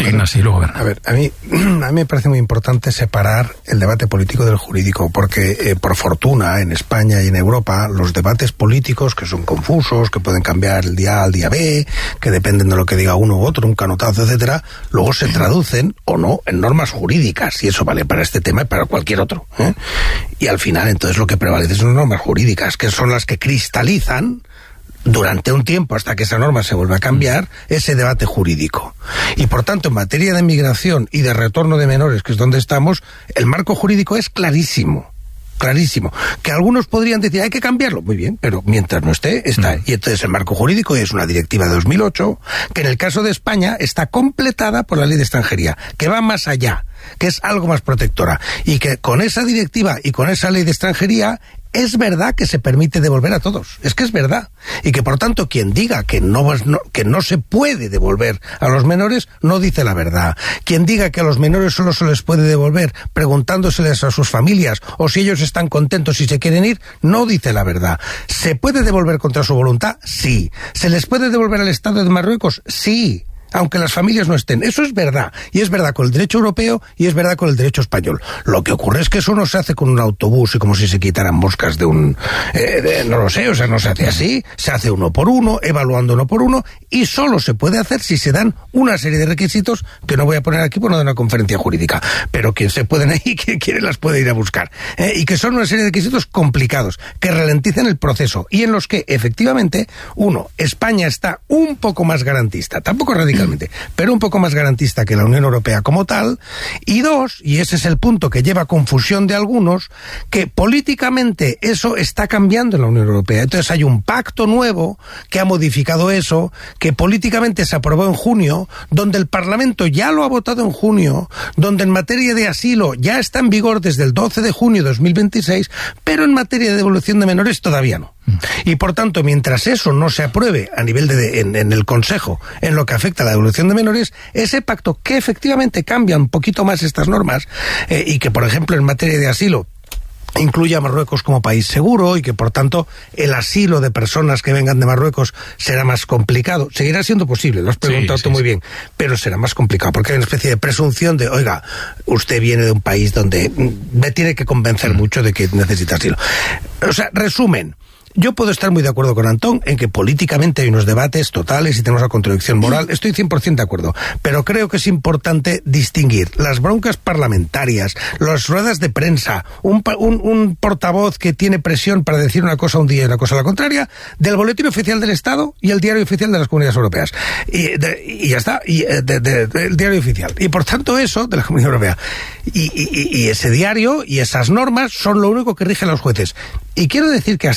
A ver, a mí, a mí me parece muy importante separar el debate político del jurídico, porque eh, por fortuna en España y en Europa los debates políticos, que son confusos, que pueden cambiar el día A al día B, que dependen de lo que diga uno u otro, un canotazo, etcétera, luego se traducen o no en normas jurídicas, y eso vale para este tema y para cualquier otro, ¿eh? Y al final entonces lo que prevalece son normas jurídicas, que son las que cristalizan durante un tiempo, hasta que esa norma se vuelva a cambiar, ese debate jurídico. Y por tanto, en materia de migración y de retorno de menores, que es donde estamos, el marco jurídico es clarísimo. Clarísimo. Que algunos podrían decir, hay que cambiarlo. Muy bien, pero mientras no esté, está. Mm. Y entonces el marco jurídico es una directiva de dos mil ocho, que en el caso de España está completada por la ley de extranjería, que va más allá, que es algo más protectora. Y que con esa directiva y con esa ley de extranjería, es verdad que se permite devolver a todos, es que es verdad, y que por tanto quien diga que no, no, que no se puede devolver a los menores, no dice la verdad. Quien diga que a los menores solo se les puede devolver preguntándoseles a sus familias, o si ellos están contentos y se quieren ir, no dice la verdad. ¿Se puede devolver contra su voluntad? Sí. ¿Se les puede devolver al Estado de Marruecos? Sí, aunque las familias no estén. Eso es verdad, y es verdad con el derecho europeo y es verdad con el derecho español. Lo que ocurre es que eso no se hace con un autobús y como si se quitaran moscas de un... Eh, de, no lo sé, o sea, no se hace así, se hace uno por uno, evaluando uno por uno, y solo se puede hacer si se dan una serie de requisitos que no voy a poner aquí por no de una conferencia jurídica, pero quien se pueden ahí, quien quiere las puede ir a buscar, eh, y que son una serie de requisitos complicados, que ralenticen el proceso, y en los que, efectivamente, uno, España está un poco más garantista, tampoco radical, pero un poco más garantista que la Unión Europea como tal, y dos, y ese es el punto que lleva a confusión de algunos, que políticamente eso está cambiando en la Unión Europea. Entonces hay un pacto nuevo que ha modificado eso, que políticamente se aprobó en junio, donde el Parlamento ya lo ha votado en junio, donde en materia de asilo ya está en vigor desde el doce de junio de dos mil veintiséis, pero en materia de devolución de menores todavía no. Y por tanto, mientras eso no se apruebe a nivel de, de en, en el Consejo, en lo que afecta a la devolución de menores, ese pacto que efectivamente cambia un poquito más estas normas, eh, y que por ejemplo en materia de asilo incluye a Marruecos como país seguro, y que por tanto el asilo de personas que vengan de Marruecos será más complicado. Seguirá siendo posible, lo has preguntado sí, tú sí, muy sí. bien, pero será más complicado porque hay una especie de presunción de, oiga, usted viene de un país donde me tiene que convencer mm. mucho de que necesita asilo. O sea, resumen, yo puedo estar muy de acuerdo con Antón en que políticamente hay unos debates totales y tenemos la contradicción moral, estoy cien por ciento de acuerdo, pero creo que es importante distinguir las broncas parlamentarias, las ruedas de prensa, un, un, un portavoz que tiene presión para decir una cosa un día y una cosa la contraria, del boletín oficial del Estado y el diario oficial de las comunidades europeas. Y, de, y ya está, y de, de, de, del diario oficial. Y por tanto eso, de la Comunidad Europea. Y, y, y ese diario y esas normas son lo único que rigen a los jueces. Y quiero decir que hasta ahora,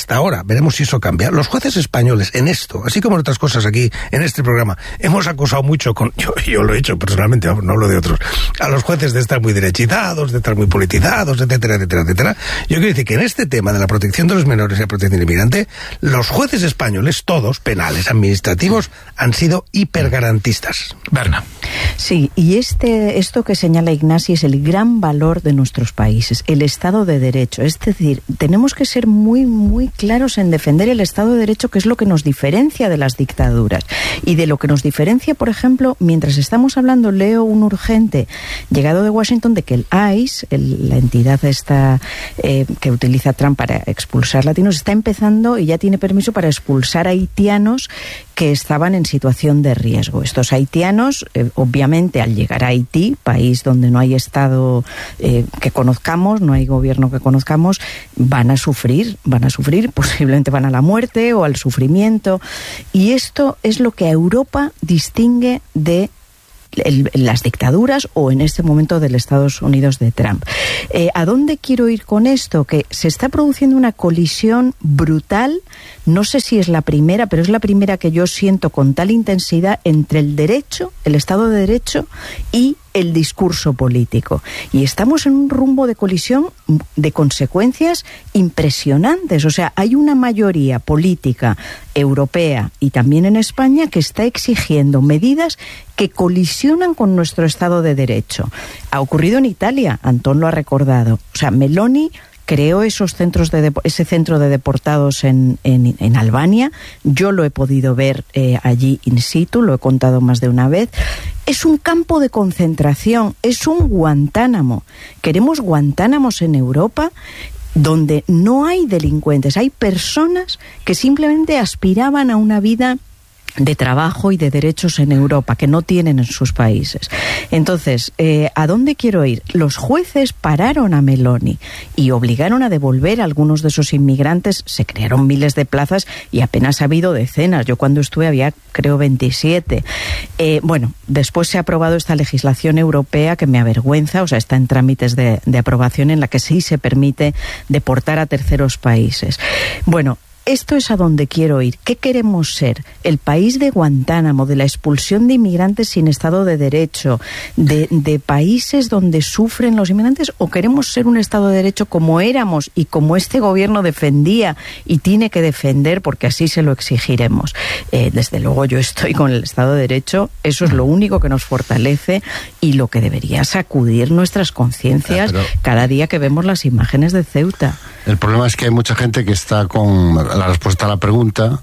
veremos si eso cambia. Los jueces españoles en esto, así como en otras cosas aquí en este programa, hemos acusado mucho, con yo, yo lo he hecho personalmente, no hablo de otros, a los jueces de estar muy derechizados, de estar muy politizados, etcétera, etcétera, etcétera. Yo quiero decir que en este tema de la protección de los menores y la protección del inmigrante, los jueces españoles, todos, penales, administrativos, han sido hipergarantistas. Berna. Sí, y este, esto que señala Ignasi es el gran valor de nuestros países, el Estado de Derecho. Es decir, tenemos que ser muy, muy claros en defender el Estado de Derecho, que es lo que nos diferencia de las dictaduras. Y de lo que nos diferencia, por ejemplo, mientras estamos hablando, leo un urgente llegado de Washington de que el I C E, el, la entidad esta eh, que utiliza Trump para expulsar latinos, está empezando y ya tiene permiso para expulsar haitianos que estaban en situación de riesgo. Estos haitianos, eh, obviamente, al llegar a Haití, país donde no hay Estado eh, que conozcamos, no hay gobierno que conozcamos, van a sufrir, van a sufrir, posiblemente van a la muerte o al sufrimiento. Y esto es lo que a Europa distingue de El, las dictaduras o en este momento del Estados Unidos de Trump. Eh, ¿A dónde quiero ir con esto? Que se está produciendo una colisión brutal, no sé si es la primera, pero es la primera que yo siento con tal intensidad entre el derecho, el Estado de Derecho y el discurso político. Y estamos en un rumbo de colisión de consecuencias impresionantes. O sea, hay una mayoría política europea y también en España que está exigiendo medidas que colisionan con nuestro Estado de Derecho. Ha ocurrido en Italia, Antón lo ha recordado. O sea, Meloni creó esos centros de ese centro de deportados en, en, en Albania. Yo lo he podido ver eh, allí in situ, lo he contado más de una vez. Es un campo de concentración, es un Guantánamo. Queremos Guantánamos en Europa donde no hay delincuentes, hay personas que simplemente aspiraban a una vida de trabajo y de derechos en Europa que no tienen en sus países. Entonces, eh, ¿a dónde quiero ir? Los jueces pararon a Meloni y obligaron a devolver a algunos de esos inmigrantes. Se crearon miles de plazas y apenas ha habido decenas. Yo cuando estuve había, creo, veintisiete. Eh, bueno, después se ha aprobado esta legislación europea que me avergüenza, o sea, está en trámites de, de aprobación en la que sí se permite deportar a terceros países. Bueno, esto es a donde quiero ir. ¿Qué queremos ser? ¿El país de Guantánamo, de la expulsión de inmigrantes sin Estado de Derecho, de, de países donde sufren los inmigrantes? ¿O queremos ser un Estado de Derecho como éramos y como este gobierno defendía y tiene que defender, porque así se lo exigiremos? Eh, desde luego yo estoy con el Estado de Derecho. Eso es lo único que nos fortalece y lo que debería sacudir nuestras conciencias Pero cada día que vemos las imágenes de Ceuta. El problema es que hay mucha gente que está con... La respuesta a la pregunta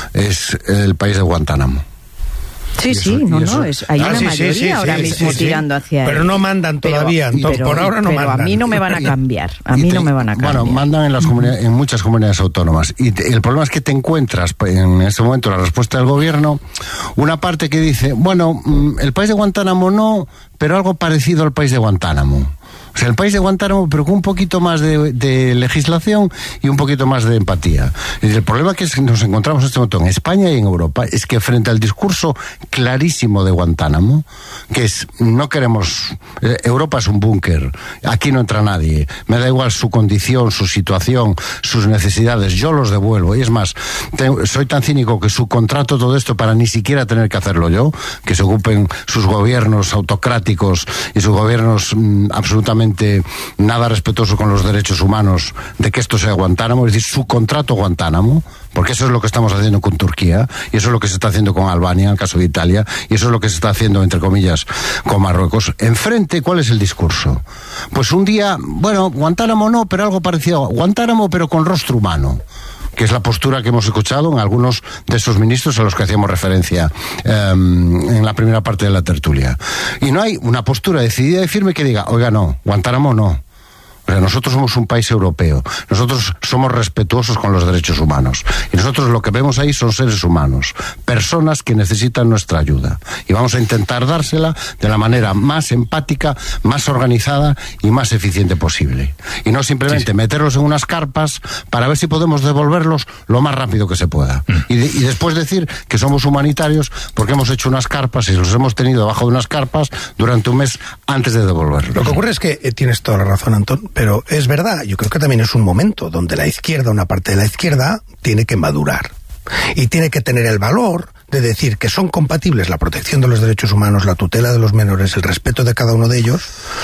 es el país de Guantánamo. Sí, eso, sí, no, eso... no, es, hay ah, una sí, mayoría sí, sí, ahora sí, mismo sí, sí. tirando hacia Pero él. no mandan todavía, pero, Antón, por ahora no pero mandan. a mí no me van a cambiar, a mí te, no me van a cambiar. Bueno, mandan en, las comunidades, en muchas comunidades autónomas. Y te, el problema es que te encuentras, en este momento, la respuesta del gobierno, una parte que dice, bueno, el país de Guantánamo no, pero algo parecido al país de Guantánamo. O sea, el país de Guantánamo, pero con un poquito más de, de legislación y un poquito más de empatía. Y el problema que nos encontramos en este momento en España y en Europa es que frente al discurso clarísimo de Guantánamo, que es, no queremos, eh, Europa es un búnker, aquí no entra nadie, me da igual su condición, su situación, sus necesidades, yo los devuelvo. Y es más, te, soy tan cínico que subcontrato todo esto para ni siquiera tener que hacerlo yo, que se ocupen sus gobiernos autocráticos y sus gobiernos mmm, absolutamente nada respetuoso con los derechos humanos, de que esto sea Guantánamo, es decir, su contrato Guantánamo, porque eso es lo que estamos haciendo con Turquía, y eso es lo que se está haciendo con Albania, en el caso de Italia, y eso es lo que se está haciendo, entre comillas, con Marruecos. Enfrente, ¿cuál es el discurso? Pues un día, bueno, Guantánamo no, pero algo parecido, Guantánamo pero con rostro humano, que es la postura que hemos escuchado en algunos de esos ministros a los que hacíamos referencia eh, en la primera parte de la tertulia. Y no hay una postura decidida y firme que diga, oiga, no, Guantánamo no. O sea, nosotros somos un país europeo, nosotros somos respetuosos con los derechos humanos y nosotros lo que vemos ahí son seres humanos, personas que necesitan nuestra ayuda y vamos a intentar dársela de la manera más empática, más organizada y más eficiente posible. Y no simplemente sí, sí. meterlos en unas carpas para ver si podemos devolverlos lo más rápido que se pueda. Mm. Y, de, y después decir que somos humanitarios porque hemos hecho unas carpas y los hemos tenido debajo de unas carpas durante un mes antes de devolverlos. Lo que ocurre es que eh, tienes toda la razón, Antón, pero es verdad, yo creo que también es un momento donde la izquierda, una parte de la izquierda, tiene que madurar. Y tiene que tener el valor de decir que son compatibles la protección de los derechos humanos, la tutela de los menores, el respeto de cada uno de ellos,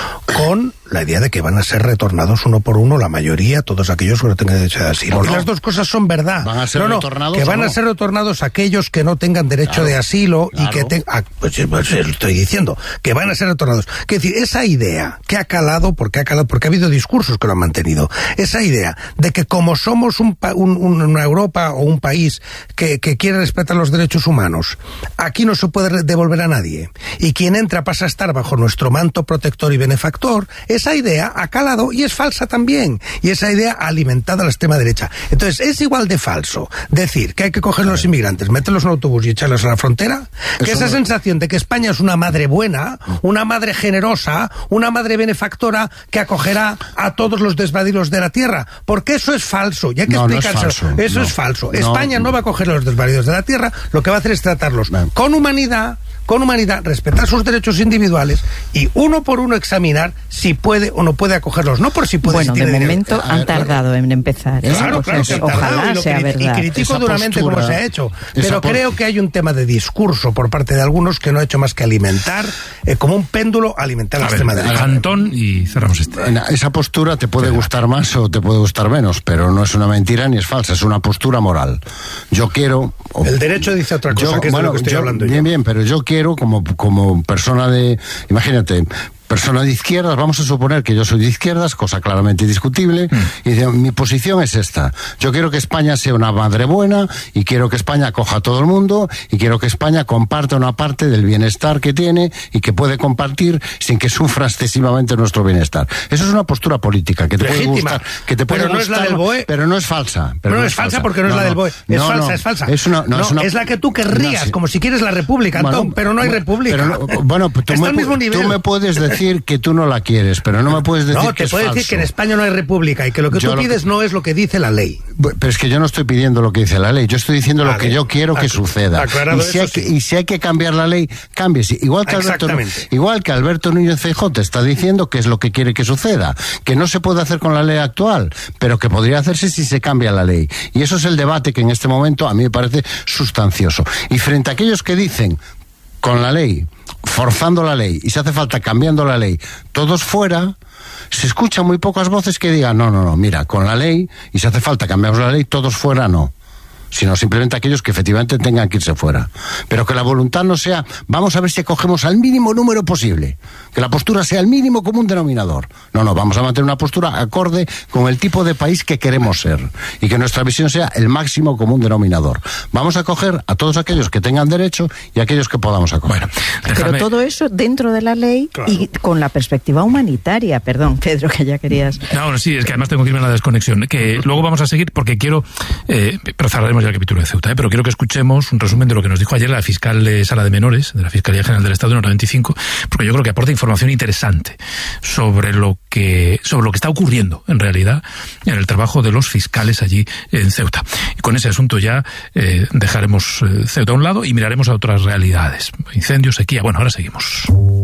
con la idea de que van a ser retornados uno por uno, la mayoría, todos aquellos que no tengan derecho de asilo. No, y las dos cosas son verdad. ¿Van a ser no, no, retornados que van o no? a ser retornados aquellos que no tengan derecho claro, de asilo claro. y que tengan... Pues, pues lo estoy diciendo, que van a ser retornados. Es decir, esa idea que ha calado, porque ha calado, porque ha habido discursos que lo han mantenido, esa idea de que como somos un, un, una Europa o un país que, que quiere respetar los derechos humanos, aquí no se puede devolver a nadie, y quien entra pasa a estar bajo nuestro manto protector y benefactor, esa idea ha calado y es falsa también, y esa idea ha alimentado a la extrema derecha. Entonces, es igual de falso decir que hay que coger a los inmigrantes, meterlos en un autobús y echarlos a la frontera, que esa no... sensación de que España es una madre buena, una madre generosa, una madre benefactora que acogerá a todos los desvalidos de la tierra, porque eso es falso, y hay que no, explicárselo. No es falso, eso no, es falso. No, España no va a coger a los desvalidos de la tierra, lo que va a hacer es tratarlos no. con humanidad, con humanidad, respetar sus derechos individuales y uno por uno examinar si puede o no puede acogerlos, no por si puede. Bueno, si de momento dinero. han tardado en empezar. ¿eh? Claro, claro, pues, ojalá y sea verdad. Y critico esa duramente postura, cómo se ha hecho, pero por... creo que hay un tema de discurso por parte de algunos que no ha hecho más que alimentar, eh, como un péndulo, alimentar la extrema derecha. Antón, y cerramos este. Esa postura te puede gustar más o te puede gustar menos, pero no es una mentira ni es falsa, es una postura moral. Yo quiero... El derecho dice otra cosa, yo, que es bueno, de lo que estoy yo, hablando bien, yo. Bien, pero yo quiero como... como como persona de, imagínate, persona de izquierdas, vamos a suponer que yo soy de izquierdas, cosa claramente discutible, mm. y de, mi posición es esta. Yo quiero que España sea una madre buena, y quiero que España acoja a todo el mundo, y quiero que España comparta una parte del bienestar que tiene, y que puede compartir sin que sufra excesivamente nuestro bienestar. Eso es una postura política que te legítima, puede gustar, que te puede pero no gustar, es la del B O E. Pero no es falsa. Pero no, no es falsa porque no, no es la del B O E. Es no, falsa, no, es falsa. Es, una, no, no, es, una, es la que tú querrías, no, sí. como si quieres la república, Antón, bueno, pero no hay bueno, república. Pero no, bueno, tú, Está me, al mismo nivel. tú me puedes decir que tú no la quieres, pero no me puedes decir no, que es te puedo decir falso. que en España no hay república y que lo que yo tú pides que... no es lo que dice la ley. Pero es que yo no estoy pidiendo lo que dice la ley, yo estoy diciendo vale. lo que yo quiero que Ac suceda. Y si, hay que, sí. y si hay que cambiar la ley, cámbiese. Igual que Alberto, igual que Alberto Núñez Feijóo te está diciendo que es lo que quiere que suceda, que no se puede hacer con la ley actual, pero que podría hacerse si se cambia la ley. Y eso es el debate que en este momento a mí me parece sustancioso. Y frente a aquellos que dicen, con la ley, forzando la ley, y si hace falta cambiando la ley, todos fuera, se escuchan muy pocas voces que digan, no, no, no, mira, con la ley, y si hace falta cambiamos la ley, todos fuera, no. Sino simplemente aquellos que efectivamente tengan que irse fuera. Pero que la voluntad no sea, vamos a ver si acogemos al mínimo número posible. Que la postura sea el mínimo común denominador. No, no, vamos a mantener una postura acorde con el tipo de país que queremos ser. Y que nuestra visión sea el máximo común denominador. Vamos a acoger a todos aquellos que tengan derecho y a aquellos que podamos acoger. Bueno, pero todo eso dentro de la ley, claro. Y con la perspectiva humanitaria. Perdón, Pedro, que ya querías... No, no, sí, es que además tengo que irme a la desconexión. Que luego vamos a seguir porque quiero... Eh, pero cerraremos ya el capítulo de Ceuta, ¿eh? Pero quiero que escuchemos un resumen de lo que nos dijo ayer la fiscal de Sala de Menores, de la Fiscalía General del Estado en hora veinticinco, porque yo creo que aporta información interesante sobre lo que sobre lo que está ocurriendo en realidad en el trabajo de los fiscales allí en Ceuta. Y con ese asunto ya eh, dejaremos eh, Ceuta a un lado y miraremos a otras realidades. Incendios, sequía. Bueno, ahora seguimos.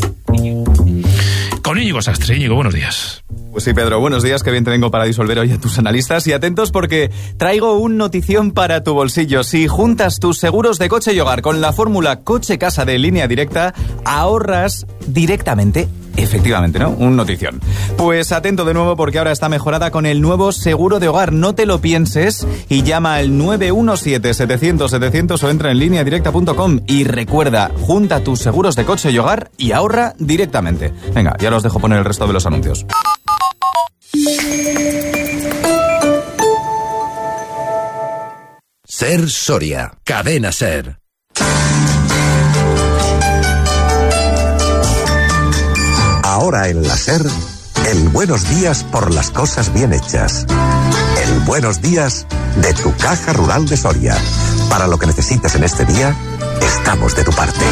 Con Íñigo Sastre. Íñigo, buenos días. Pues sí, Pedro, buenos días, que bien te vengo para disolver hoy a tus analistas. Y atentos porque traigo un notición para tu bolsillo. Si juntas tus seguros de coche y hogar con la fórmula coche-casa de Línea Directa, ahorras directamente. Efectivamente, ¿no? Un notición. Pues atento de nuevo porque ahora está mejorada con el nuevo seguro de hogar. No te lo pienses y llama al nueve uno siete, setecientos, setecientos o entra en línea directa punto com y recuerda, junta tus seguros de coche y hogar y ahorra directamente. Venga, ya los dejo poner el resto de los anuncios. Ser Soria, Cadena Ser. Ahora en la SER, el buenos días por las cosas bien hechas. El buenos días de tu Caja Rural de Soria. Para lo que necesites en este día, estamos de tu parte.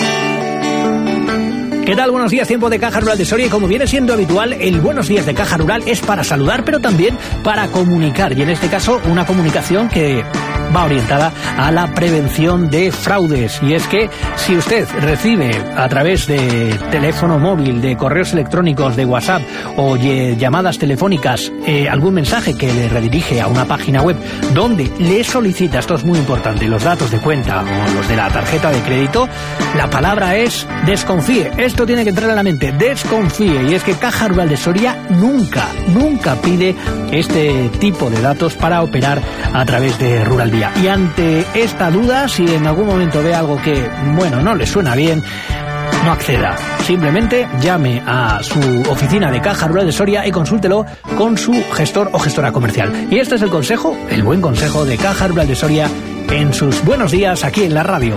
¿Qué tal? Buenos días, tiempo de Caja Rural de Soria. Y como viene siendo habitual, el Buenos Días de Caja Rural es para saludar, pero también para comunicar. Y en este caso, una comunicación que va orientada a la prevención de fraudes. Y es que si usted recibe a través de teléfono móvil, de correos electrónicos, de WhatsApp o de llamadas telefónicas eh, algún mensaje que le redirige a una página web donde le solicita, esto es muy importante, los datos de cuenta o los de la tarjeta de crédito, la palabra es desconfíe. Esto tiene que entrar en la mente, desconfíe. Y es que Caja Rural de Soria nunca, nunca pide este tipo de datos para operar a través de Rural Vía. Y ante esta duda, si en algún momento ve algo que, bueno, no le suena bien, no acceda. Simplemente llame a su oficina de Caja Rural de Soria y consúltelo con su gestor o gestora comercial. Y este es el consejo, el buen consejo de Caja Rural de Soria en sus buenos días aquí en la radio.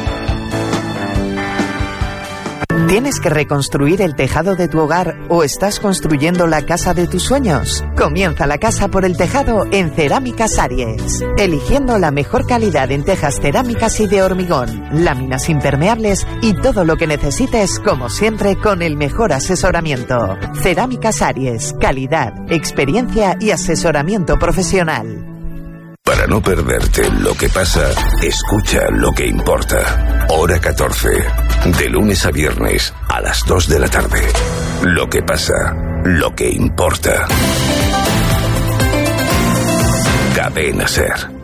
¿Tienes que reconstruir el tejado de tu hogar o estás construyendo la casa de tus sueños? Comienza la casa por el tejado en Cerámicas Aries. Eligiendo la mejor calidad en tejas cerámicas y de hormigón, láminas impermeables y todo lo que necesites, como siempre, con el mejor asesoramiento. Cerámicas Aries. Calidad, experiencia y asesoramiento profesional. Para no perderte lo que pasa, escucha lo que importa. Hora catorce. De lunes a viernes a las dos de la tarde. Lo que pasa, lo que importa. Cadena Ser.